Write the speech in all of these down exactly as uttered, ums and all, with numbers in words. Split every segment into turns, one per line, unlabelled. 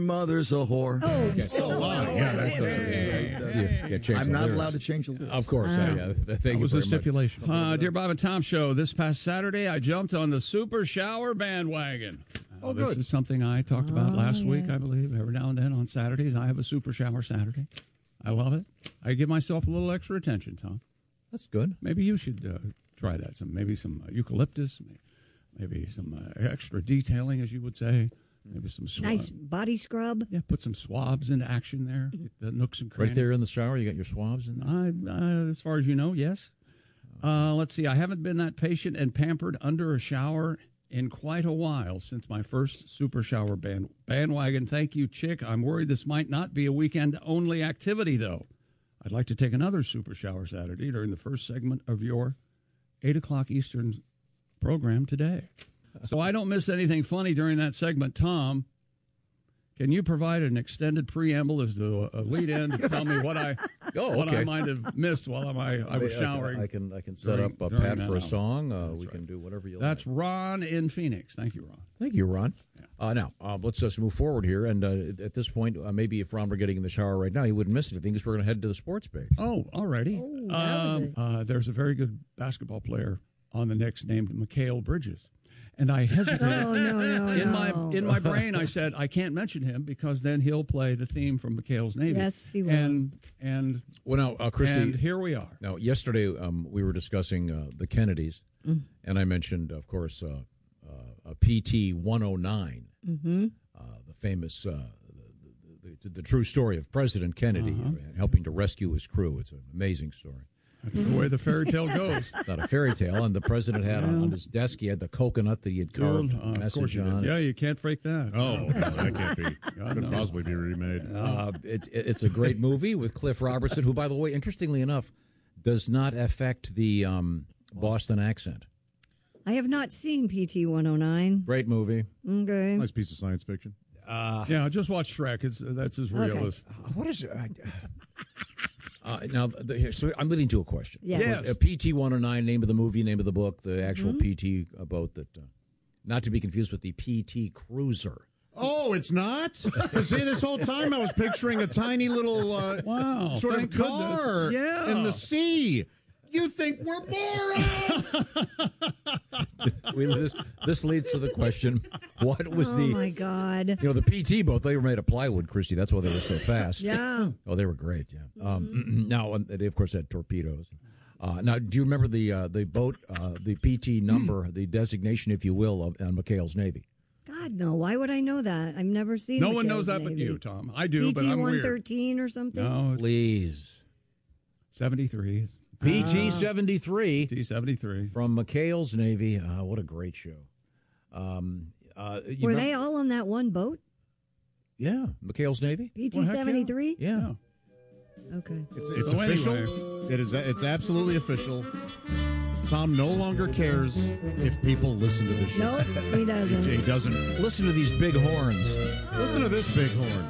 Mother's a whore.
Oh,
Okay.
oh wow. Yeah, that doesn't.
Yeah, yeah, change
I'm
the
not
lyrics.
allowed to change the lyrics.
Of course. Uh, yeah, thank
That
you
was
very
the stipulation.
Uh, dear Bob and Tom Show, this past Saturday, I jumped on the Super Shower bandwagon. Uh,
Oh,
this
good.
is something I talked about
Oh,
last week,
yes.
I believe. Every now and then on Saturdays, I have a Super Shower Saturday. I love it. I give myself a little extra attention, Tom.
That's good.
Maybe you should uh, try that. Some maybe some uh, eucalyptus, maybe some uh, extra detailing, as you would say. Maybe some swab.
Nice body scrub.
Yeah, put some swabs into action there. The nooks and crannies.
Right there in the shower, you got your swabs in there?
I, uh, as far as you know, yes. Uh, let's see. I haven't been that patient and pampered under a shower in quite a while since my first Super Shower band, bandwagon. Thank you, Chick. I'm worried this might not be a weekend-only activity, though. I'd like to take another Super Shower Saturday during the first segment of your eight o'clock Eastern program today. So I don't miss anything funny during that segment. Tom, can you provide an extended preamble as to a lead in to tell me what I
Oh,
what I
okay.
might have missed while I, I was
I- I-
showering?
I can I can set
during-
up a
during
pad
that
for a
hour.
song. Uh,
That's
we
right.
can do whatever you
That's
like.
Ron in Phoenix. Thank you, Ron.
Thank you, Ron. Uh, now, uh, let's just move forward here. And uh, at this point, uh, maybe if Ron were getting in the shower right now, he wouldn't miss anything because we're going to head to the sports page.
Oh, already.
Oh, that was
Um, uh, there's a very good basketball player on the Knicks named Mikhail Bridges. And I hesitated.
Oh, no, no,
in
no.
my in my brain, I said I can't mention him because then he'll play the theme from Mikhail's Navy.
Yes, he will.
And and
Well, now, uh, Christy,
and here we are.
now yesterday um, we were discussing uh, the Kennedys,
Mm.
and I mentioned, of course, uh, uh, a P T one oh nine,
Mm-hmm.
uh, the famous, uh, the, the, the true story of President Kennedy
Uh-huh.
uh, helping to rescue his crew. It's an amazing story.
That's the way the fairy tale goes.
It's not a fairy tale, and the president had on,
Yeah.
on his desk, he had the coconut that he had carved
Dude,
a
uh, of course
message
you did.
on.
Yeah,
It's-
you can't fake that.
Oh, no, that can't be.
God,
Could
no.
possibly be remade.
Uh, it, it's a great movie with Cliff Robertson, who, by the way, interestingly enough, does not affect the um, Boston accent.
I have not seen P T one oh nine.
Great movie.
Okay.
Nice piece of science fiction.
Uh,
Yeah, just watch Shrek. It's that's as real
Okay.
as.
what is uh, uh, now? The, here, so I'm leading to a question.
Yes.
Yes.
A P T one oh nine, name of the movie, name of the book, the actual
Mm-hmm.
P T boat that, uh, not to be confused with the P T Cruiser.
Oh, it's not? See, this whole time I was picturing a tiny little uh,
Wow,
sort of
thank
car
goodness. Yeah.
in the sea. You think we're morons?
We, this, this leads to the question: what was
Oh,
the
my God.
You know, the P T boat, they were made of plywood, Christy. That's why they were so fast.
Yeah.
Oh, they were great, yeah. Um, now, um, they, of course, had torpedoes. Uh, now, do you remember the uh, the boat, uh, the P T number, the designation, if you will, of on McHale's Navy?
God, no. Why would I know that? I've never seen
No
McHale's
one knows that but
Navy.
you, Tom. I do, but
P T
I'm
one
weird.
thirteen or something?
No, it's
Please.
seventy-three.
P T seventy-three
T seventy-three.
from McHale's Navy. Uh, what a great show. Um, uh, you
Were
remember-
they all on that one boat?
Yeah, McHale's Navy.
P T
Well, heck yeah.
seventy-three?
Yeah.
Okay.
It's, it's
So
official.
anyway.
It is. It's absolutely official. Tom no longer cares if people listen to this show.
Nope, he doesn't.
He doesn't.
Listen to these big horns.
Listen to this big horn.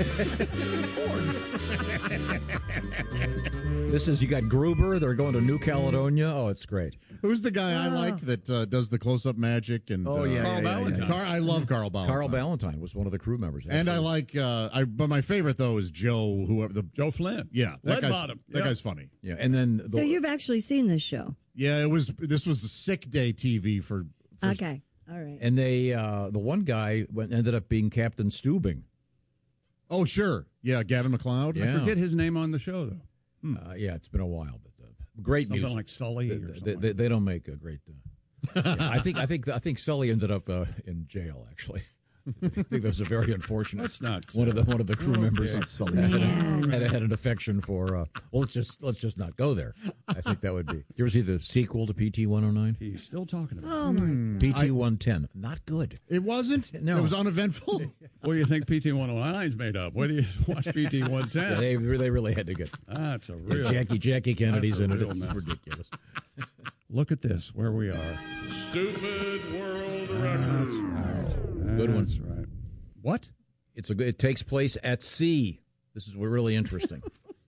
This is, you got Gruber. They're going to New Caledonia. Oh, it's great.
Who's the guy I like that uh, does the close-up magic? And
Oh,
uh,
yeah,
Carl
yeah, yeah,
Valentine.
yeah.
Car- I love Carl Ballantyne.
Carl Ballantyne was one of the crew members.
And I
absolutely.
like. Uh, I but my favorite though is Joe. Whoever the
Joe Flynn.
yeah that
Lead
guy's
bottom.
that
Yep.
guy's funny.
Yeah, and then the,
So you've actually seen this show?
Yeah, it was. This was a sick day T V for. for
Okay. All right.
and they uh, the one guy went, ended up being Captain Stubing.
Oh sure, yeah, Gavin McLeod.
Yeah.
I forget his name on the show, though.
Uh, yeah, it's been a while, but uh, great
Something
music.
like Sully
They,
or
they,
something.
they, they don't make a great. Uh, yeah, I think I think I think Sully ended up uh, in jail. Actually, I think that was a very unfortunate.
That's not
one of the one of the crew
Okay.
members
That's
had,
Man.
had, had an affection for. Uh, well, let's just let's just not go there. I think that would be. You ever see the sequel to P T one oh nine?
He's still talking about it.
Oh, my.
P T one ten, not good.
It wasn't.
No.
It was uneventful.
What do you think P T one oh nine's made up? What do you watch P T one ten?
They they really had to get
That's a real.
Jackie Jackie Kennedy's
That's a
in it.
real
It's
mess.
ridiculous.
Look at this, where we are.
Stupid world
That's
record.
right.
Good one.
That's right. What?
It's a good. It takes place at sea. This is really interesting.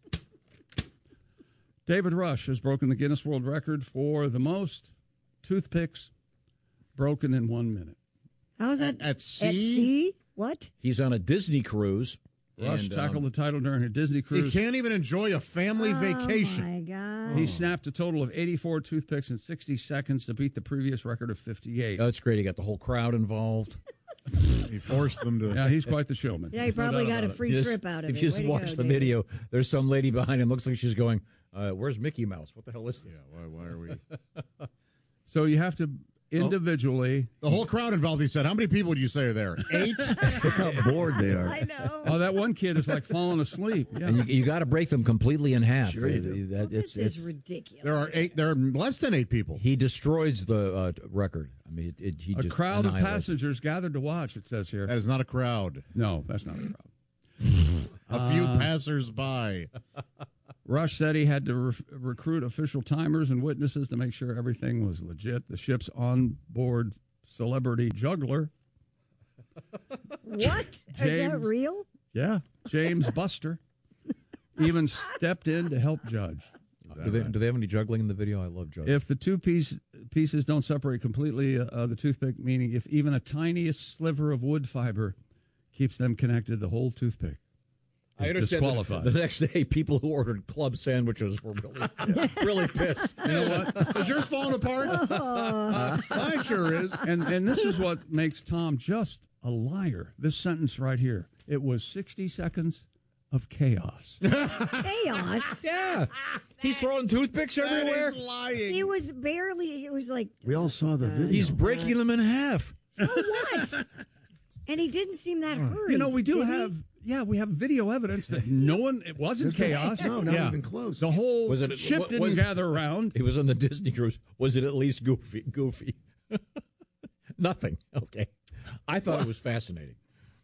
David Rush has broken the Guinness World Record for the most toothpicks broken in one minute.
How's that?
At
At
sea?
sea? What?
He's on a Disney cruise.
Rush
and,
tackled
um,
the title during a Disney
You
cruise.
can't even enjoy a family vacation.
Oh, my God.
He snapped a total of eighty-four toothpicks in sixty seconds to beat the previous record of fifty-eight.
Oh, that's great. He got the whole crowd involved.
He forced them to.
Yeah, he's quite the showman.
Yeah, he
No
probably
doubt
got a
about it.
free
You just-
trip out of
if
it.
you just
Way to
watch
go,
the
David.
video, there's some lady behind him. Looks like she's going, uh, "Where's Mickey Mouse? What the hell is this?"
Yeah, why, why are we?
So you have to individually.
The whole crowd involved. He said, "How many people would you say are there? Eight?
Look how bored they are.
I know.
Oh, that one kid is like falling asleep. Yeah.
And you, you got to break them completely in half.
Sure you
Uh,
do.
that-
Well,
it's,
this is
it's-
ridiculous.
There are eight. There are less than eight people.
he destroys the uh, record. I mean, it, it, he
A
just
crowd of
annihilates it.
passengers gathered to watch, it says here.
That is not a crowd.
No, that's not a crowd.
A few
Uh,
passers-by.
Rush said he had to re- recruit official timers and witnesses to make sure everything was legit. The ship's onboard celebrity juggler,
What? Is that
James-
real?
yeah, James Buster, even stepped in to help judge.
Do they, do they have any juggling in the video? I love juggling.
If the two piece pieces don't separate completely, uh, the toothpick, meaning if even a tiniest sliver of wood fiber keeps them connected, the whole toothpick
I
is
understand that
disqualified.
the next day, people who ordered club sandwiches were really, really pissed.
You know what? Is yours falling apart? Mine sure is.
and and this is what makes Tom just a liar. This sentence right here. It was sixty seconds of chaos.
Chaos.
Yeah, he's throwing toothpicks
That
everywhere.
is lying.
He was barely, it was like,
We all saw the video.
He's breaking them in half.
so what? And he didn't seem that hurried.
You know, we do
did he?
have yeah, we have video evidence that no one it wasn't chaos.
No, not
Yeah.
even close.
The whole
Was it-
ship
wa-
didn't
was-
gather around.
He was on the Disney cruise. Was it at least goofy? Goofy. Nothing. Okay. I thought it was fascinating.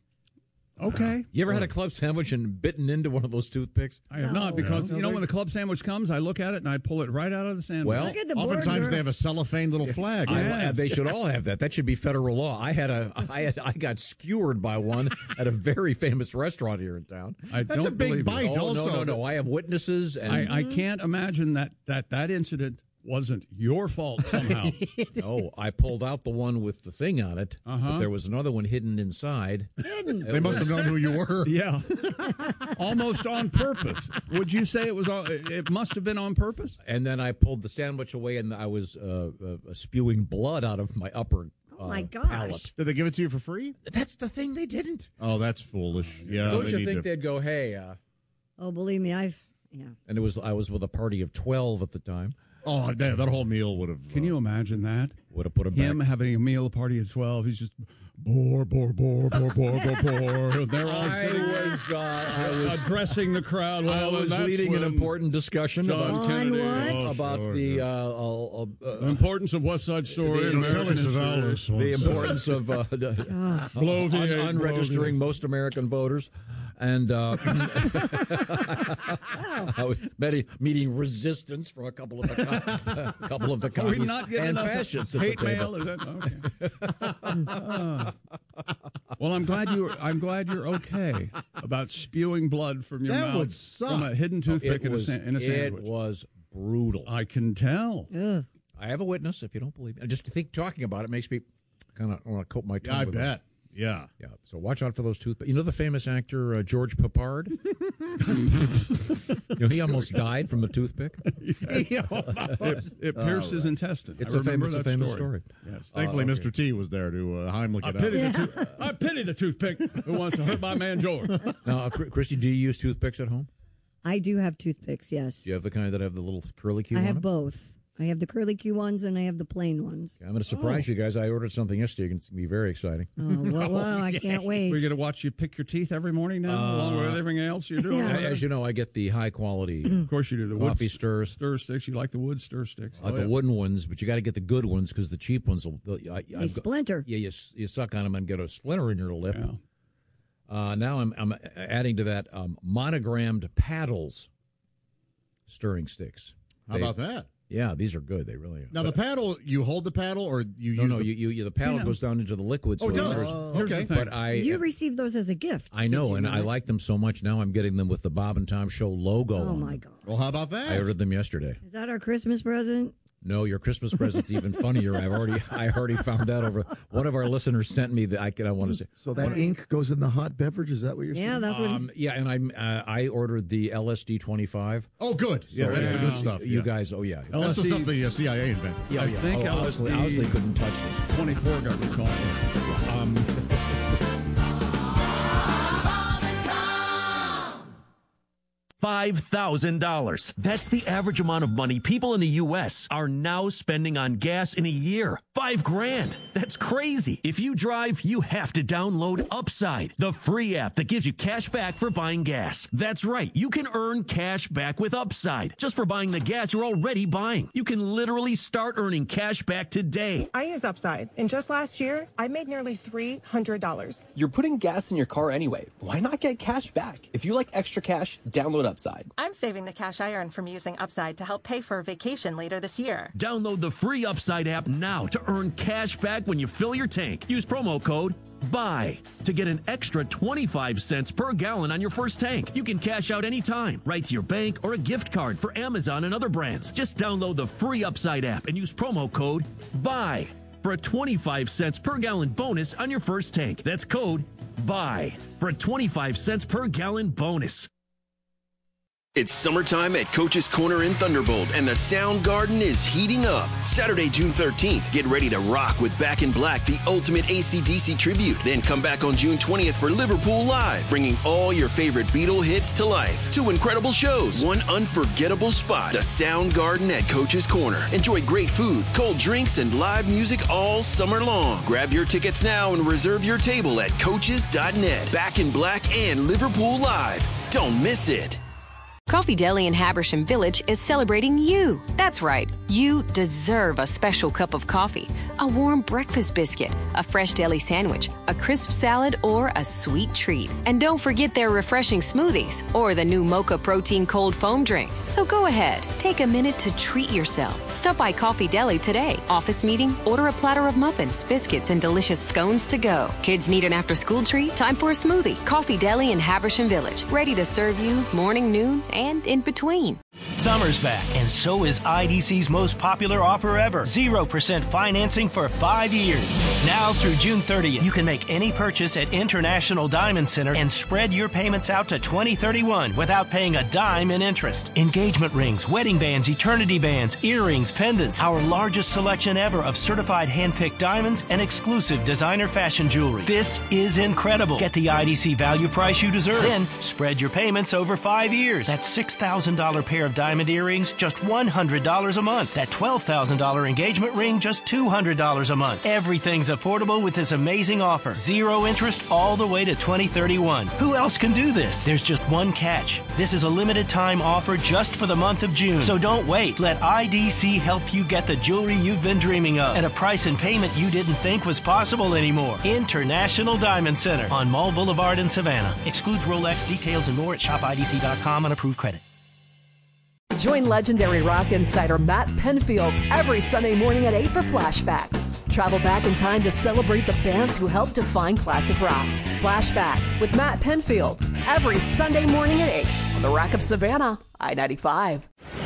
Okay.
You ever had a club sandwich and bitten into one of those toothpicks?
I have not
No.
because
No.
you know when the club sandwich comes, I look at it and I pull it right out of the sandwich.
Well,
Look at the board
Oftentimes
girl.
they have a cellophane little flag.
I,
Yes.
they should all have that. That should be federal law. I had a, I had, I got skewered by one at a very famous restaurant here in town.
I
That's
don't
a big
believe
bite.
you.
Oh
also,
no, no, no! I have witnesses, and
I, I can't imagine that, that that incident wasn't your fault somehow.
no, I pulled out the one with the thing on it,
Uh-huh.
but there was another one hidden inside.
Hidden.
They must have known who you were.
Yeah, almost on purpose. Would you say it was? On, it must have been on purpose.
And then I pulled the sandwich away, and I was uh, uh, spewing blood out of my upper
Oh,
uh,
my gosh.
palate.
Did they give it to you for free?
That's the thing they didn't.
Oh, that's foolish. Yeah,
Don't
they
you
need
think
to.
they'd go, hey? Uh,
Oh, believe me, I've, yeah.
and it was I was with a party of twelve at the time.
Oh, that, that whole meal would have.
Can you imagine that?
Would have put him,
Him
back.
having a meal party at twelve. He's just bore, bore, bore, bore, bore, bore, bore. They're all
I
sitting
was, uh, I was,
addressing the crowd.
I
Well,
was
and that's
leading an
when
important discussion
John
about,
Kennedy.
On what?
about
sure,
the
yeah.
uh, uh, uh,
The importance of West Side Story
The-
in
the
American
Telly
history.
Savalas
the
once.
importance of uh, the-
Blow the
un-
eight,
unregistering
blow the-
most American voters, and uh, I was meeting, meeting resistance from a couple of the co- a couple of the
Are we
commies
not getting
and
enough
fascists at
hate
the table.
mail? Is that okay? Uh, well, I'm glad you. I'm glad you're okay about spewing blood from your
That
mouth
would suck.
from a hidden toothpick
It
in,
was,
a, sa- in a
it
sandwich.
was brutal.
I can tell.
Ugh.
I have a witness. If you don't believe me, just to think talking about it makes me kind of want to coat my tongue.
Yeah, I
with it.
bet. Yeah.
Yeah. So watch out for those toothpicks. You know the famous actor uh, George Papard? you know he almost died from a toothpick.
It, it pierced his intestine.
It's
I
a
remember
famous, a
that
famous
story.
story.
Yes.
Thankfully,
Uh, okay.
Mister T was there to uh, Heimlich
I
it
pity,
out.
the tooth- I pity the toothpick who wants to hurt my man George.
Now, uh, Chri- Christy, do you use toothpicks at home?
I do have toothpicks, yes.
Do you have the kind that have the little curly Q
I
on
have
them?
both. I have the curly Q ones and I have the plain ones.
I'm going to surprise you guys. I ordered something yesterday. It's going to be very exciting.
Oh, well, well I can't wait.
We're going to watch you pick your teeth every morning now, along with everything else you're doing.
Yeah.
over there?
As you know, I get the high quality
Of course you do. The wood
coffee stirs.
stir sticks. You like the wood stir sticks.
I like the wooden ones, but you got to get the good ones because the cheap ones will. I, I,
They
I've got-
splinter.
yeah, you, s- you suck on them and get a splinter in your lip.
Yeah.
Uh, now I'm, I'm adding to that um, monogrammed paddles stirring sticks.
How
They-
about that?
Yeah, these are good. They really are.
Now, the paddle, you hold the paddle or you
no,
use
no,
the...
you, you, you the paddle
now-
goes down into the liquid.
Oh, it
so
does?
there's-
Oh,
Here's
okay.
the thing.
But I,
You received those as a gift.
I
did
know,
you
and I
not?
like them so much. Now I'm getting them with the Bob and Tom Show logo.
Oh,
on
my
them.
God.
Well, how about that?
I ordered them yesterday.
Is that our Christmas present?
No, your Christmas present's even funnier. I've already, I already found out over one of our listeners sent me that I can. I want to say.
So that ink goes in the hot beverage. Is that what you're saying?
Yeah, that's what.
Um, yeah, and I'm. Uh, I ordered the L S D twenty-five.
Oh, good. Yeah,
So,
that's the
uh,
good stuff.
You
yeah.
guys, oh yeah,
That's the
L S D
stuff the uh, C I A invented.
yeah,
I
yeah.
think
oh,
L S D
Owsley, Owsley couldn't touch this.
twenty-four got recalled.
Um,
five thousand dollars. That's the average amount of money people in the U S are now spending on gas in a year. Five grand. That's crazy. If you drive, you have to download Upside, the free app that gives you cash back for buying gas. That's right. You can earn cash back with Upside just for buying the gas you're already buying. You can literally start earning cash back today.
I use Upside, and just last year, I made nearly three hundred dollars.
You're putting gas in your car anyway. Why not get cash back? If you like extra cash, download Upside.
I'm saving the cash I earn from using Upside to help pay for a vacation later this year.
Download the free Upside app now to earn cash back when you fill your tank. Use promo code BUY to get an extra twenty-five cents per gallon on your first tank. You can cash out anytime, right to your bank or a gift card for Amazon and other brands. Just download the free Upside app and use promo code BUY for a twenty-five cents per gallon bonus on your first tank. That's code BUY for a twenty-five cents per gallon bonus.
It's summertime at Coach's Corner in Thunderbolt, and the Sound Garden is heating up. Saturday, June thirteenth, get ready to rock with Back in Black, the ultimate A C D C tribute. Then come back on June twentieth for Liverpool Live, bringing all your favorite Beatle hits to life. Two incredible shows, one unforgettable spot. The Sound Garden at Coach's Corner. Enjoy great food, cold drinks, and live music all summer long. Grab your tickets now and reserve your table at coaches dot net. Back in Black and Liverpool Live. Don't miss it.
Coffee Deli in Habersham Village is celebrating you. That's right. You deserve a special cup of coffee, a warm breakfast biscuit, a fresh deli sandwich, a crisp salad, or a sweet treat. And don't forget their refreshing smoothies or the new Mocha Protein Cold Foam Drink. So go ahead, take a minute to treat yourself. Stop by Coffee Deli today. Office meeting? Order a platter of muffins, biscuits, and delicious scones to go. Kids need an after-school treat? Time for a smoothie. Coffee Deli in Habersham Village. Ready to serve you morning, noon, and in between.
Summer's back, and so is I D C's most popular offer ever. zero percent financing for five years. Now through June thirtieth, you can make any purchase at International Diamond Center and spread your payments out to twenty thirty-one without paying a dime in interest. Engagement rings, wedding bands, eternity bands, earrings, pendants, our largest selection ever of certified hand-picked diamonds and exclusive designer fashion jewelry. This is incredible. Get the I D C value price you deserve. Then spread your payments over five years. That six thousand dollars pair of diamond earrings, just one hundred dollars a month. That twelve thousand dollars engagement ring, just two hundred dollars a month. Everything's affordable with this amazing offer. Zero interest all the way to twenty thirty-one. Who else can do this? There's just one catch. This is a limited time offer just for the month of June. So don't wait. Let I D C help you get the jewelry you've been dreaming of at a price and payment you didn't think was possible anymore. International Diamond Center on Mall Boulevard in Savannah. Excludes Rolex. Details and more at shop I D C dot com on approved credit.
Join legendary rock insider Matt Penfield every Sunday morning at eight for Flashback. Travel back in time to celebrate the bands who helped define classic rock. Flashback with Matt Penfield every Sunday morning at eight on the Rock of Savannah, I ninety-five.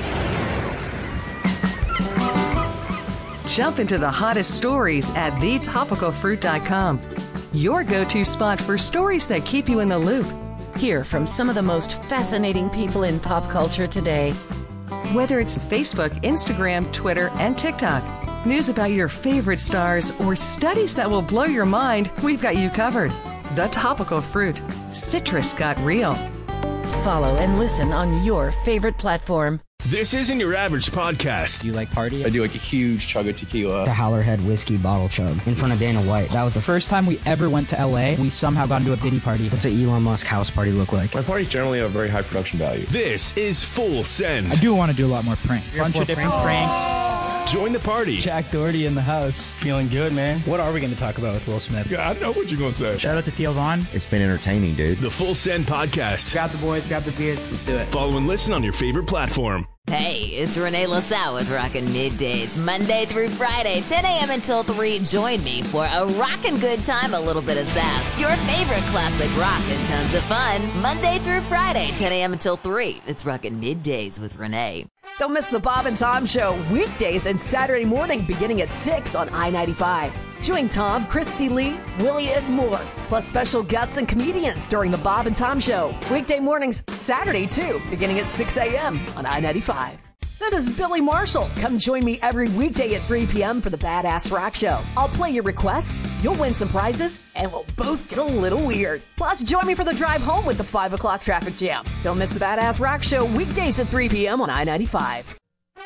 Jump into the hottest stories at the topical fruit dot com. Your go-to spot for stories that keep you in the loop. Hear from some of the most fascinating people in pop culture today. Whether it's Facebook, Instagram, Twitter, and TikTok, news about your favorite stars, or studies that will blow your mind, we've got you covered. The Topical Fruit. Citrus got real.
Follow and listen on your favorite platform.
This isn't your average podcast.
Do you like party?
I do like a huge chug of tequila.
The Howlerhead whiskey bottle chug in front of Dana White. That was the first time we ever went to L A. We somehow got into a Diddy party. What's an Elon Musk house party look like?
My parties generally have very high production value.
This is Full Send.
I do want to do a lot more pranks. A bunch of different pranks.
Join the party.
Jack Doherty in the house. Feeling good, man. What are we going to talk about with Will Smith?
Yeah, I know what you're going to say.
Shout out to Theo Vaughn.
It's been entertaining, dude.
The Full Send Podcast.
Grab the boys, grab the beers. Let's do it.
Follow and listen on your favorite platform.
Hey, it's Renee LaSalle with Rockin' Middays, Monday through Friday, ten a.m. until three. Join me for a rockin' good time, a little bit of sass, your favorite classic rock, and tons of fun. Monday through Friday, ten a.m. until three. It's Rockin' Middays with Renee.
Don't miss the Bob and Tom Show weekdays and Saturday morning beginning at six on I ninety-five. Join Tom, Christy Lee, Willie, and more, plus special guests and comedians during the Bob and Tom Show. Weekday mornings, Saturday too, beginning at six a.m. on I ninety-five. This is Billy Marshall. Come join me every weekday at three p.m. for the Badass Rock Show. I'll play your requests, you'll win some prizes, and we'll both get a little weird. Plus, join me for the drive home with the five o'clock traffic jam. Don't miss the Badass Rock Show weekdays at three p.m. on I ninety-five.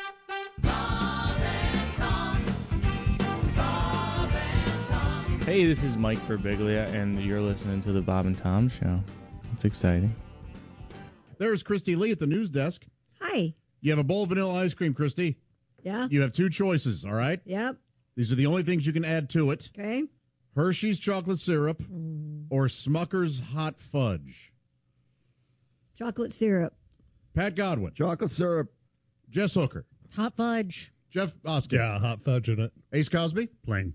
Hey, this is Mike Birbiglia, and you're listening to the Bob and Tom Show. It's exciting.
There's Christy Lee at the news desk.
Hi.
You have a bowl of vanilla ice cream, Christy.
Yeah.
You have two choices, all right?
Yep.
These are the only things you can add to it.
Okay.
Hershey's chocolate syrup
Mm.
or Smucker's hot fudge.
Chocolate syrup.
Pat Godwin.
Chocolate syrup.
Jess Hooker.
Hot fudge.
Jeff Oscar.
Yeah, hot fudge in it.
Ace Cosby.
Plain.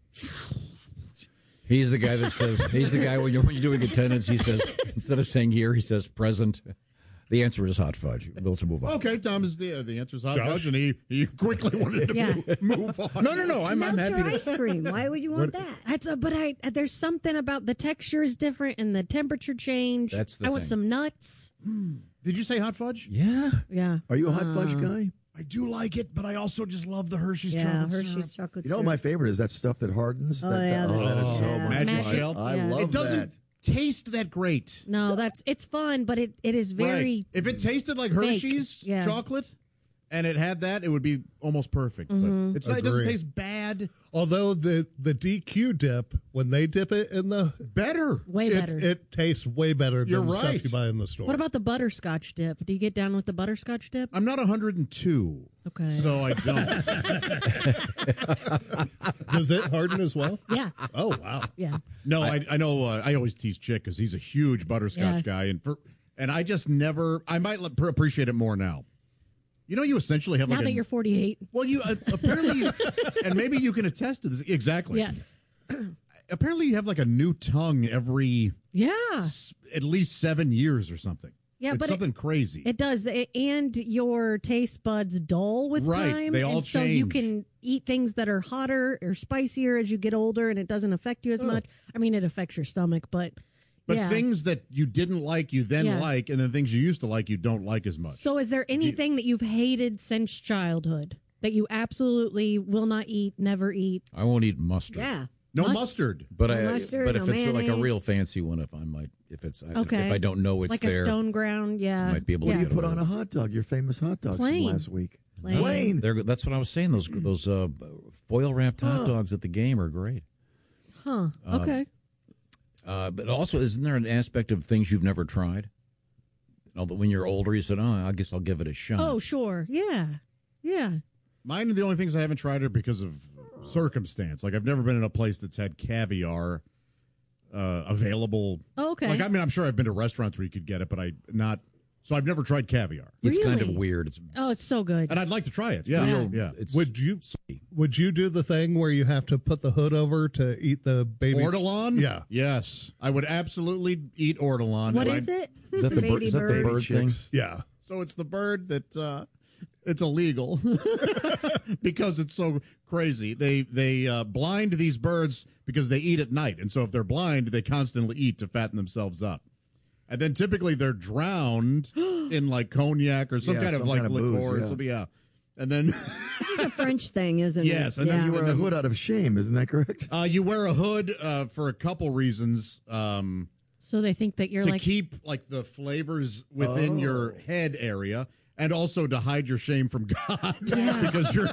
He's the guy that says, he's the guy when you're, when you're doing attendance, he says, instead of saying here, he says present. The answer is hot fudge. Let's move on.
Okay, Tom is the uh, the answer is hot
Josh?
fudge, and he, he quickly wanted to
Yeah.
move, move on.
No, no, no. I'm, I'm
Melts
happy
your
to.
ice cream. Why would you want that?
That's a, but I there's something about the texture is different and the temperature change.
That's the
I want
thing.
some nuts.
Did you say hot fudge?
Yeah.
Yeah.
Are you a hot fudge
Uh,
guy?
I do like it, but I also just love the Hershey's
Yeah,
chocolate
Hershey's
syrup.
chocolate
You know,
syrup.
my favorite is that stuff that hardens.
Oh,
that,
yeah,
oh, that is so
yeah.
much.
Magic
I,
shell?
I
Yeah.
love
It doesn't
that.
taste that great.
No, that's it's fun, but it, it is very
Right. If it tasted like
baked.
Hershey's
Yeah.
chocolate and it had that, it would be almost perfect.
Mhm.
But it's not, it doesn't
Agree.
taste bad.
Although the, the D Q dip, when they dip it in the
Better.
way
it,
better.
it tastes way better
You're
than the
right.
stuff you buy in the store.
What about the butterscotch dip? Do you get down with the butterscotch dip?
I'm not one hundred two,
Okay.
so I don't.
Does it harden as well?
Yeah.
Oh wow.
Yeah.
No, I, I know. Uh, I always tease Chick because he's a huge butterscotch
Yeah.
guy, and for and I just never. I might let- appreciate it more now. You know, you essentially have
Now
like
that
a,
you're forty-eight.
well, you uh, apparently, you, and maybe you can attest to this exactly.
Yeah.
Apparently, you have like a new tongue every
Yeah.
s- at least seven years or something.
Yeah,
it's
but it-
something crazy.
It does, it, and your taste buds dull with
Right,
time.
they all
and so you
change.
can eat things that are hotter or spicier as you get older, and it doesn't affect you as
Oh.
much. I mean, it affects your stomach, but
but
yeah.
things that you didn't like, you then
Yeah.
like, and then things you used to like, you don't like as much.
So, is there anything that you've hated since childhood that you absolutely will not eat, never eat?
I won't eat mustard.
Yeah.
No
Must-
mustard.
But
No
I,
mustard,
but if
no
it's like a
mayonnaise.
real fancy one, if I might, if it's,
Okay.
if I don't know it's
like
there,
a stone ground, yeah.
I might be able
yeah.
to
You
get
put
away
on a
with it.
hot dog, your famous hot dogs
Plain.
from last week.
Plain.
Plain.
They're, that's what I was saying. Those those uh, foil wrapped hot
Huh.
dogs at the game are great.
Huh.
Uh,
Okay.
Uh, but also, isn't there an aspect of things you've never tried? Although when you're older, you said, "Oh, I guess I'll give it a shot."
Oh, sure. Yeah. Yeah.
Mine are the only things I haven't tried are because of circumstance. Like I've never been in a place that's had caviar uh, available.
Oh, okay.
Like I mean, I'm sure I've been to restaurants where you could get it, but I not. So I've never tried caviar,
It's kind of
Really?
weird. It's
Oh, it's so good.
and I'd like to try it. Yeah,
Yeah.
yeah.
it's
Would you would you do the thing where you have to put the hood over to eat the baby
Ortolan?
Yeah.
Yes, I would absolutely eat ortolan.
What
And
is
I-
it?
is that the bird?
Baby
Is that the
bird.
bird thing?
Chicks.
Yeah.
So it's the bird that uh, it's illegal because it's so crazy. They they uh, blind these birds because they eat at night, and so if they're blind, they constantly eat to fatten themselves up. And then typically they're drowned in like cognac or some
Yeah,
kind of
some
like
kind of
liquor
booze,
or
yeah.
something. Yeah, and then
This is a French thing, isn't
Yes,
it?
and then
yeah.
You wear a
then-
hood out of shame, isn't that correct?
uh, you wear a hood uh, for a couple reasons. Um,
So they think that you're
to
like
keep like the flavors within
Oh.
your head area, and also to hide your shame from God
Yeah.
because you're.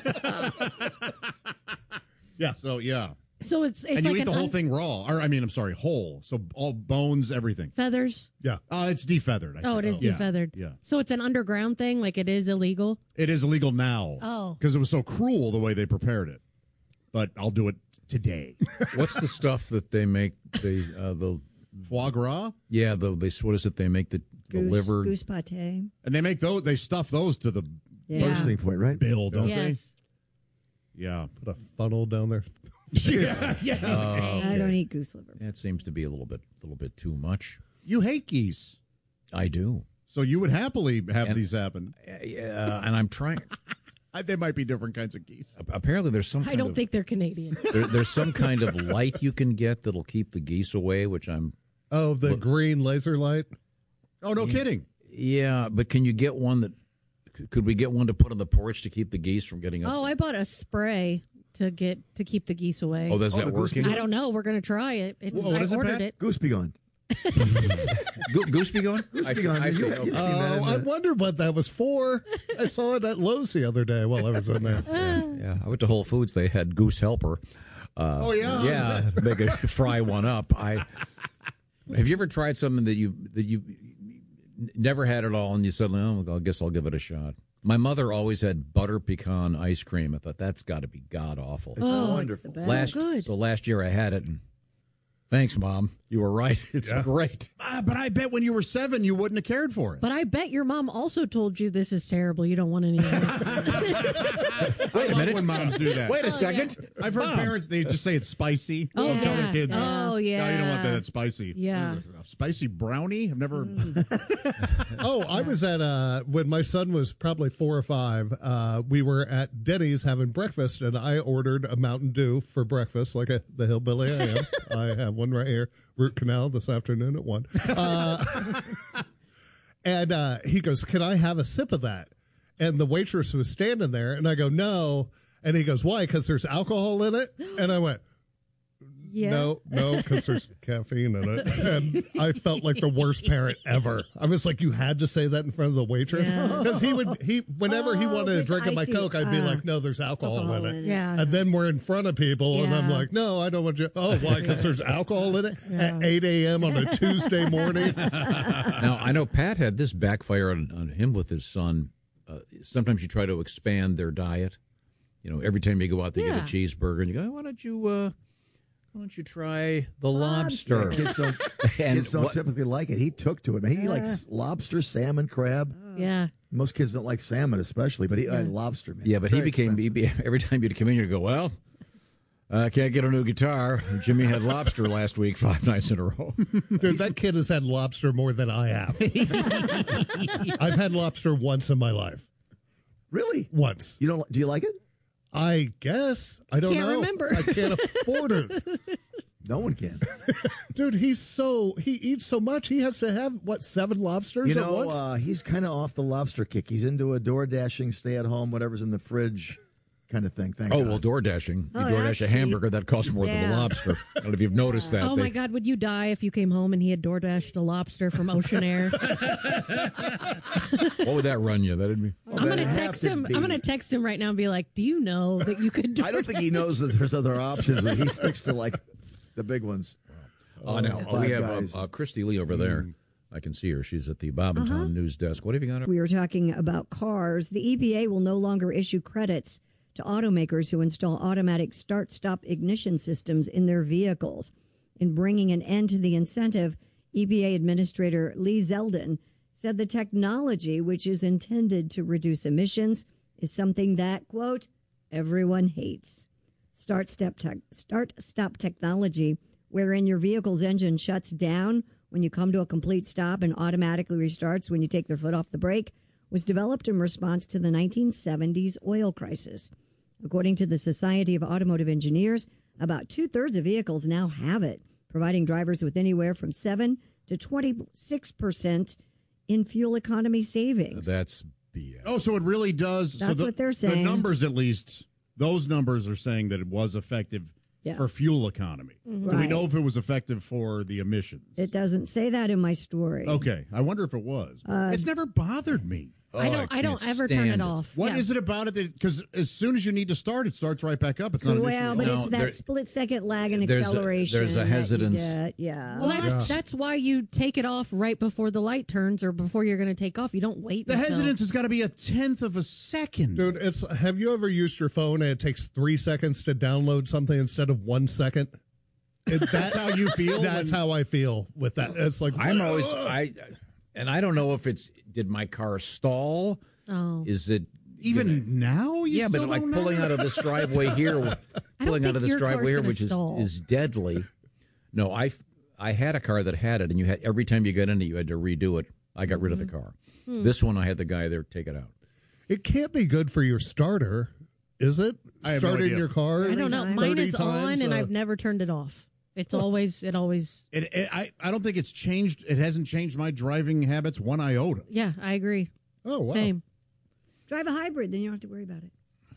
yeah. So yeah,
so it's it's
and you
like
eat
an
the whole
un-
thing raw, or I mean, I'm sorry, whole. So all bones, everything.
feathers.
Yeah.
Uh, it's defeathered. I
Oh, it
think.
is
Yeah,
defeathered.
Yeah,
So it's an underground thing, like it is illegal.
it is illegal now.
Oh.
because it was so cruel the way they prepared it. But I'll do it today.
What's the stuff that they make? The uh, the
Foie gras,
yeah, the they what is it? They make the, the
Goose,
liver.
goose pate.
and they make those. They stuff those to the
Yeah.
Bursting point, right?
bill, don't
Yes.
they? Yeah.
Put a funnel down there.
yeah. Yeah.
Oh,
I don't
okay.
eat goose liver.
That seems to be a little bit, a little bit too much.
You hate geese.
I do.
So you would happily have
And-
these happen.
Uh, and I'm trying.
I, they might be different kinds of geese.
Apparently, there's some.
I
Kind
don't
of,
think they're Canadian.
there, there's some kind of light you can get that'll keep the geese away, which I'm.
Oh, the
Look-
green laser light.
Oh, no kidding.
Yeah, but can you get one that? Could we get one to put on the porch to keep the geese from getting up?
Oh, I bought a spray to get to keep the geese away.
Oh, is
Oh,
that
the goose
working?
I don't know. We're going to try it. It's,
Whoa, what
I
is it,
ordered
Pat?
it.
Goose be gone.
Go- Goose be going?
Goose
I
be
see-
gone.
I see.
You-
Okay.
you've seen that
Oh,
in
I
the-
wondered what that was for. I saw it at Lowe's the other day while I was in there.
Yeah, I went to Whole Foods. They had Goose Helper. Uh,
Oh, yeah?
yeah. Make a fry one up. I have you ever tried something that you that you never had at all, and you said, "Oh, I guess I'll give it a shot." My mother always had butter pecan ice cream. I thought that's got to be god awful.
It's
Oh,
wonderful.
Last so last year I had it, and thanks, Mom. You were right. It's
Yeah.
great.
Ah, but I bet when you were seven, you wouldn't have cared for it.
But I bet your mom also told you this is terrible. You don't want any of this.
Wait a minute. When moms do that.
Wait a second.
I've heard
Mom.
parents, they just say it's spicy.
Oh,
They'll tell
yeah.
their kids,
Oh, yeah.
no, you don't want that. It's spicy.
Yeah.
A spicy brownie? I've never.
Oh, I was at uh when my son was probably four or five. Uh, we were at Denny's having breakfast, and I ordered a Mountain Dew for breakfast, like a, the hillbilly I am. I have one right here, root canal this afternoon at one. Uh, and uh, he goes, "Can I have a sip of that?" And the waitress was standing there, and I go, "No." And he goes, "Why? Because there's alcohol in it?" And I went,
Yeah.
No, no, because there's caffeine in it. And I felt like the worst parent ever. I was like, you had to say that in front of the waitress
Yeah.
because he would he whenever he Oh, wanted a it's drink of my icy. Coke, I'd be Uh, like, no, there's alcohol,
alcohol
in it.
in it. Yeah.
And then we're in front of people, and I'm
Yeah.
like, no, I don't want you. Oh, why? Because there's alcohol in it
Yeah.
at eight a.m. on a Tuesday morning.
Now, I know Pat had this backfire on, on him with his son. Uh, sometimes you try to expand their diet. You know, every time you go out to
Yeah.
get a cheeseburger, and you go, why don't you, uh, why don't you try the lobster?
Kids don't,
And
kids don't
what-
typically like it. He took to it. He
Yeah.
likes lobster, salmon, crab.
Yeah.
Most kids don't like salmon, especially, but he uh, lobster, man.
Yeah, but he
Very
became, he
expensive.
be, every time you'd come in, you'd go, well, I can't get a new guitar. Jimmy had lobster last week, five nights in a row.
Dude, that kid has had lobster more than I have. I've had lobster once in my life.
Really?
Once.
You don't? Do you like it?
I guess. I don't
Can't
know.
remember.
I can't afford it.
No one can.
Dude, he's so he eats so much. He has to have what seven lobsters
You
at
know,
once.
uh, he's kind of off the lobster kick. He's into a door dashing, stay at home, whatever's in the fridge kind of thing. Thank
Oh,
God.
well, door dashing. You
Oh,
door
that's
dash a
cheap.
hamburger, that costs more than
Yeah.
a lobster. I don't know if you've noticed that.
Oh
They-
my God! Would you die if you came home and he had door dashed a lobster from Ocean Air?
What would that run you? That'd be.
I'm gonna text him. I'm gonna text him right now and be like, "Do you know that you could?"
I don't think he knows that there's other options. But he sticks to like the big ones.
Oh, no.
Five
we have
Guys.
uh, uh, Christy Lee over there. I can see her. She's at the Bob and Tom news desk. What have you got?
Mm-hmm. E Uh-huh.
up?
We were talking about cars. The E P A will no longer issue credits to automakers who install automatic start-stop ignition systems in their vehicles. In bringing an end to the incentive, E P A Administrator Lee Zeldin said the technology, which is intended to reduce emissions, is something that, quote, everyone hates. Start-stop te- start-stop technology, wherein your vehicle's engine shuts down when you come to a complete stop and automatically restarts when you take the foot off the brake, was developed in response to the nineteen seventies oil crisis. According to the Society of Automotive Engineers, about two-thirds of vehicles now have it, providing drivers with anywhere from seven to twenty-six percent in fuel economy savings.
That's B S.
Oh, so it really does. so
That's
the,
what they're saying.
The numbers, at least, those numbers are saying that it was effective
Yeah.
for fuel economy.
Mhm.
Do we
Right.
know if it was effective for the emissions?
It doesn't say that in my story.
Okay, I wonder if it was.
Uh,
it's never bothered me.
I don't. I, don't ever turn it off.
What is
Yeah.
it about it? Because as soon as you need to start, it starts right back up. It's not an
Well,
issue.
but
at all.
it's that split second lag and
there's a-
acceleration.
there's a
that you
hesitance.
get, Yeah.
Well, that's, that's why you take it off right before the light turns or before you're going to take off. You don't wait.
The
until-
hesitance has got to be a tenth of a second.
Dude, it's have you ever used your phone and it takes three seconds to download something instead of one second? It,
That's how you feel
That's
when-
how I feel with that. It's like
I'm always I, and I don't know if it's did my car stall?
Oh.
Is it
even now? You
yeah,
still
but like
don't
pulling
know?
out of this driveway here, pulling out
think
of this
your car's
driveway here,
gonna
which is
stall.
is deadly. No, I I had a car that had it, and you had every time you got in it, you had to redo it I got rid of the
Mm-hmm.
car.
Hmm.
This one, I had the guy there take it out.
It can't be good for your starter, is it?
I have no
Starting
idea.
your car.
I don't know. Mine
thirty
is on,
times,
and
uh,
I've never turned it off. It's
Well,
always, it always.
It, it, I, I don't think it's changed. It hasn't changed my driving habits one iota.
Yeah, I agree.
Oh, wow.
Same.
Drive a hybrid, then you don't have to worry about it.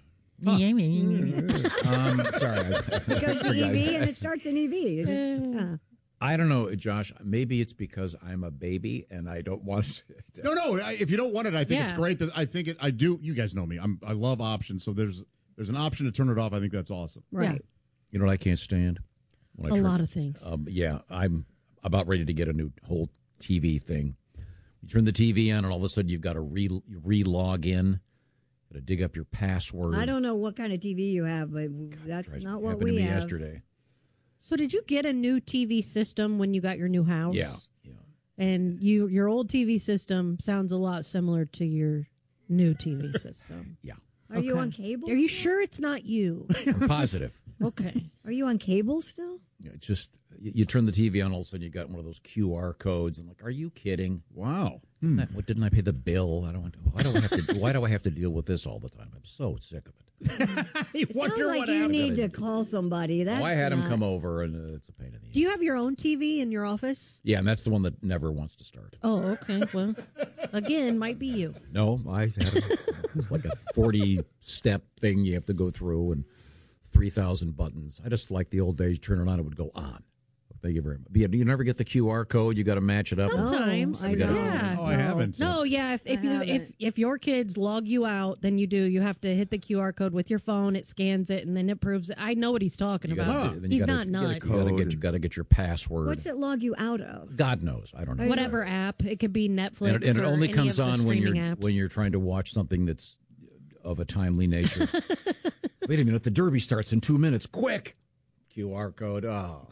um, sorry. I,
It goes to
forgot.
E V and it starts in E V. You just, uh,
I don't know, Josh. Maybe it's because I'm a baby and I don't want to.
No, no. I, if you don't want it, I think it's
Yeah.
great. That I think it. I do. You guys know me. I'm. I love options. So there's there's an option to turn it off. I think that's awesome.
Right.
You know what I can't stand? When I
A
turn-
lot of things.
Um, yeah, I'm about ready to get a new whole T V thing. You turn the T V on, and all of a sudden you've got to re re-log in, got to dig up your password.
I don't know what kind of T V you have, but that's not what
Happened
we
to me
have.
yesterday.
So did you get a new T V system when you got your new house?
Yeah,
yeah. And you, your old T V system sounds a lot similar to your new T V system.
Yeah.
Are you on cable?
Are you sure it's not you?
I'm positive.
Okay.
Are you on cable still?
Yeah, it's just you, you turn the T V on, all of a sudden you got one of those Q R codes. I'm like, are you kidding?
Wow.
Didn't I, what didn't I pay the bill? I don't. want- Why do I have to? Why do I have to deal with this all the time? I'm so sick of it.
It sounds like you need to call somebody. That's
oh, I had him
not-
come over, and uh, it's a pain in the.
Do you have your own T V in your office?
Yeah, and that's the one that never wants to start.
Oh, okay. Well, again, might be you.
No, I had a, it's like a forty step thing you have to go through, and three thousand buttons. I just like the old days. Turn it on, it would go on. Thank you very much. But yeah, do you never get the Q R code? You got to match it up.
Sometimes,
You gotta-
yeah.
Oh, I haven't.
No, yeah. If if
I
you if
haven't.
if your kids log you out, then you do. You have to hit the Q R code with your phone. It scans it, and then it proves it. I know what he's talking
You
about.
gotta, then you
He's
gotta-
not
you gotta-
nuts.
You got to get you got to get your password.
What's it log you out of?
God knows. I don't know.
Whatever app. It could be Netflix.
And it, and it
or
only
any
comes
of the
on when you're
streaming apps.
when you're trying to watch something that's of a timely nature. Wait a minute, the Derby starts in two minutes. Quick, Q R code. Oh,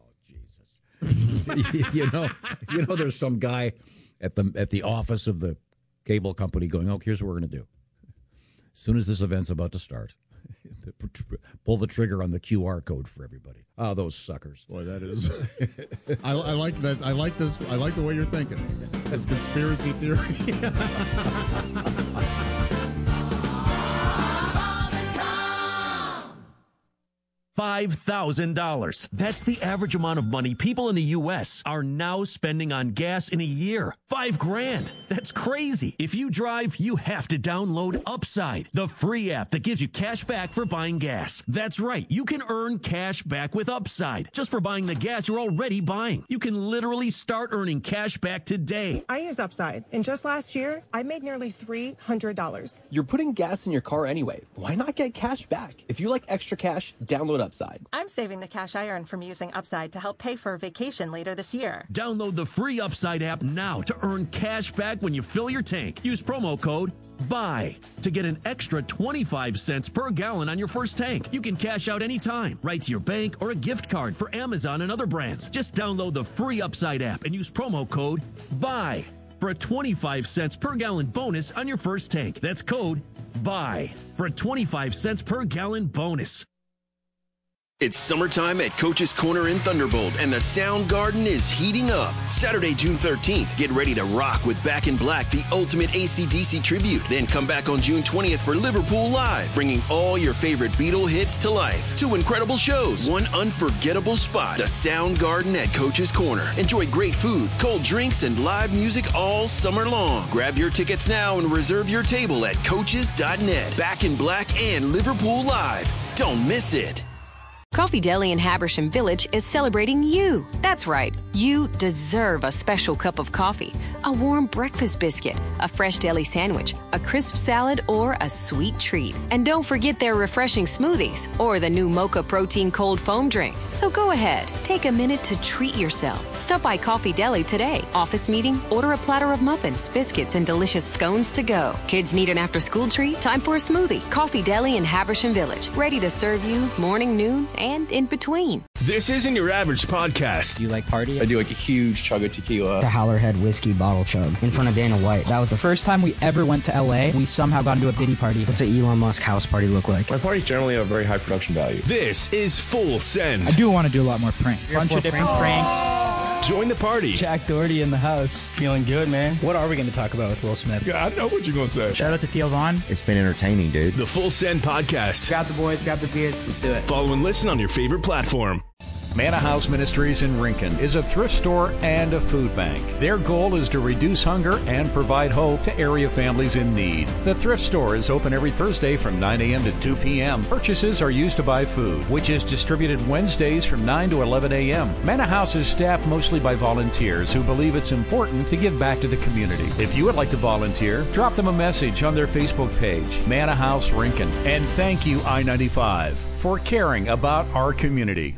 Jesus! you know, you know, there's some guy at the at the office of the cable company going, "Oh, here's what we're going to do. As soon as this event's about to start, pull the trigger on the Q R code for everybody." Oh, those suckers!
Boy, that is. I, I like that. I like this. I like the way you're thinking. This conspiracy theory.
five thousand dollars. That's the average amount of money people in the U S are now spending on gas in a year. Five grand. That's crazy. If you drive, you have to download Upside, the free app that gives you cash back for buying gas. That's right. You can earn cash back with Upside just for buying the gas you're already buying. You can literally start earning cash back today.
I used Upside, and just last year, I made nearly three hundred dollars.
You're putting gas in your car anyway. Why not get cash back? If you like extra cash, download Upside.
I'm saving the cash I earn from using Upside to help pay for a vacation later this year.
Download the free Upside app now to earn cash back when you fill your tank. Use promo code BUY to get an extra twenty-five cents per gallon on your first tank. You can cash out anytime, right to your bank or a gift card for Amazon and other brands. Just download the free Upside app and use promo code BUY for a twenty-five cents per gallon bonus on your first tank. That's code BUY for a twenty-five cents per gallon bonus.
It's summertime at Coach's Corner in Thunderbolt, and the Sound Garden is heating up. Saturday, June thirteenth, get ready to rock with Back in Black, the ultimate A C D C tribute. Then come back on June twentieth for Liverpool Live, bringing all your favorite Beatle hits to life. Two incredible shows, one unforgettable spot. The Sound Garden at Coach's Corner. Enjoy great food, cold drinks, and live music all summer long. Grab your tickets now and reserve your table at coaches dot net. Back in Black and Liverpool Live. Don't miss it.
Coffee Deli in Habersham Village is celebrating you. That's right. You deserve a special cup of coffee, a warm breakfast biscuit, a fresh deli sandwich, a crisp salad, or a sweet treat. And don't forget their refreshing smoothies or the new Mocha Protein Cold Foam Drink. So go ahead, take a minute to treat yourself. Stop by Coffee Deli today. Office meeting? Order a platter of muffins, biscuits, and delicious scones to go. Kids need an after-school treat? Time for a smoothie. Coffee Deli in Habersham Village. Ready to serve you morning, noon, and in between.
This isn't your average podcast.
Do you like party?
I do like a huge chug of tequila.
The Howlerhead Whiskey Bottle Chug in front of Dana White. That was the first time we ever went to L A. We somehow got into a Diddy party. What's an Elon Musk house party look like?
My parties generally have very high production value.
This is Full Send.
I do want to do a lot more pranks. Bunch of different pranks.
Join the party.
Jack Doherty in the house. Feeling good, man. What are we going to talk about with Will Smith?
Yeah, I know what you're going to say.
Shout out to Theo Vaughn.
It's been entertaining, dude.
The Full Send Podcast.
Grab the boys, grab the beers. Let's do it.
Follow and listen on your favorite platform.
Manna House Ministries in Rincon is a thrift store and a food bank. Their goal is to reduce hunger and provide hope to area families in need. The thrift store is open every Thursday from nine a.m. to two p.m. Purchases are used to buy food, which is distributed Wednesdays from nine to eleven a.m. Manna House is staffed mostly by volunteers who believe it's important to give back to the community. If you would like to volunteer, drop them a message on their Facebook page, Manna House Rincon. And thank you, I ninety-five, for caring about our community.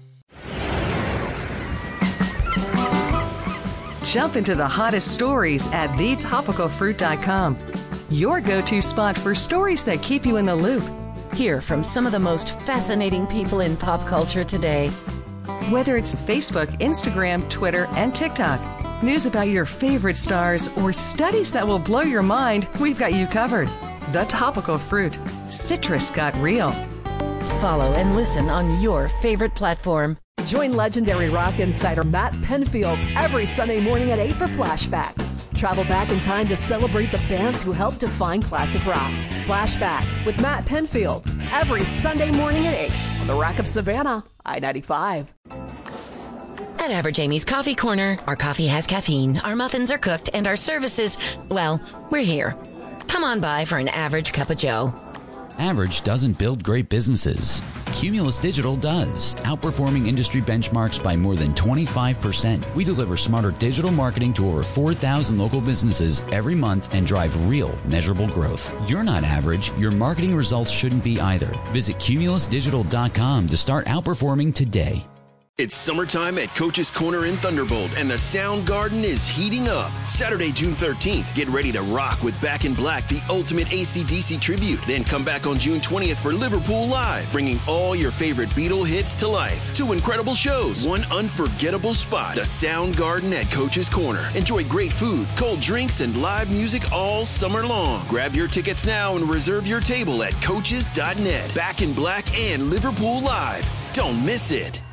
Jump into the hottest stories at the topical fruit dot com. Your go-to spot for stories that keep you in the loop. Hear from some of the most fascinating people in pop culture today. Whether it's Facebook, Instagram, Twitter, and TikTok, news about your favorite stars, or studies that will blow your mind, we've got you covered. The Topical Fruit. Citrus got real.
Follow and listen on your favorite platform. Join legendary rock insider Matt Penfield every Sunday morning at eight for Flashback. Travel back in time to celebrate the bands who helped define classic rock. Flashback with Matt Penfield every Sunday morning at eight on the Rock of Savannah, I ninety-five.
At Average Amy's Coffee Corner, our coffee has caffeine, our muffins are cooked, and our services, well, we're here. Come on by for an average cup of joe.
Average doesn't build great businesses. Cumulus Digital does, outperforming industry benchmarks by more than twenty-five percent. We deliver smarter digital marketing to over four thousand local businesses every month and drive real, measurable growth. You're not average. Your marketing results shouldn't be either. Visit cumulus digital dot com to start outperforming today.
It's summertime at Coach's Corner in Thunderbolt, and the Sound Garden is heating up. Saturday, June thirteenth, get ready to rock with Back in Black, the ultimate A C D C tribute. Then come back on June twentieth for Liverpool Live, bringing all your favorite Beatle hits to life. Two incredible shows, one unforgettable spot, the Sound Garden at Coach's Corner. Enjoy great food, cold drinks, and live music all summer long. Grab your tickets now and reserve your table at coaches dot net. Back in Black and Liverpool Live. Don't miss it.